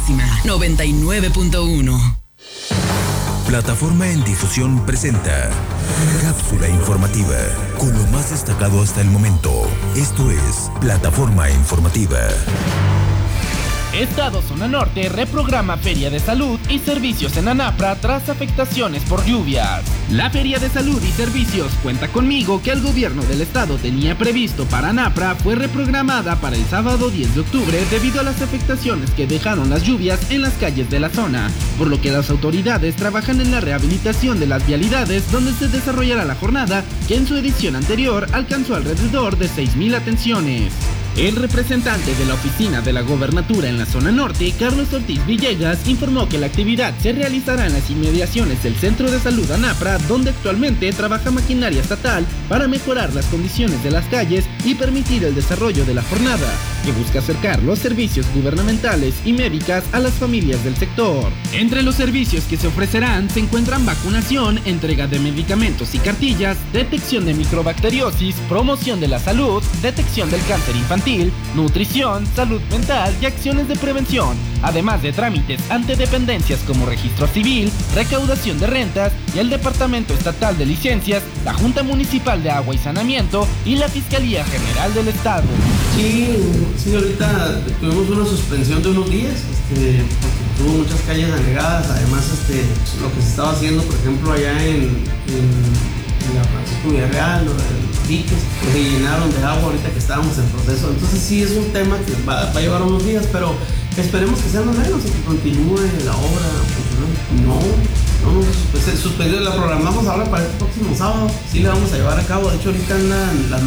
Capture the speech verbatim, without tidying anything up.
máxima noventa y nueve punto uno. Plataforma en Difusión presenta Cápsula Informativa, con lo más destacado hasta el momento. Esto es Plataforma Informativa. Estado Zona Norte reprograma Feria de Salud y Servicios en ANAPRA tras afectaciones por lluvias. La Feria de Salud y Servicios Cuenta Conmigo, que el gobierno del estado tenía previsto para ANAPRA, fue reprogramada para el sábado diez de octubre debido a las afectaciones que dejaron las lluvias en las calles de la zona, por lo que las autoridades trabajan en la rehabilitación de las vialidades donde se desarrollará la jornada, que en su edición anterior alcanzó alrededor de seis mil atenciones. El representante de la oficina de la gobernatura en la zona norte, Carlos Ortiz Villegas, informó que la actividad se realizará en las inmediaciones del Centro de Salud ANAPRA, donde actualmente trabaja maquinaria estatal para mejorar las condiciones de las calles y permitir el desarrollo de la jornada, que busca acercar los servicios gubernamentales y médicas a las familias del sector. Entre los servicios que se ofrecerán se encuentran vacunación, entrega de medicamentos y cartillas, detección de microbacteriosis, promoción de la salud, detección del cáncer infantil, nutrición, salud mental y acciones de prevención, además de trámites ante dependencias como registro civil, recaudación de rentas y el Departamento Estatal de Licencias, la Junta Municipal de Agua y Saneamiento y la Fiscalía General del Estado. Sí, sí, ahorita tuvimos una suspensión de unos días, este, porque tuvo muchas calles anegadas, además este, lo que se estaba haciendo, por ejemplo, allá en, en, en la Francisco Villarreal, los diques, pues se llenaron de agua ahorita que estábamos en proceso, entonces sí es un tema que va, va a llevar unos días, pero esperemos que sea lo menos y que continúe la obra funcionando. No, no, pues se suspendió, la programamos ahora para el próximo sábado, sí la vamos a llevar a cabo, de hecho ahorita andan las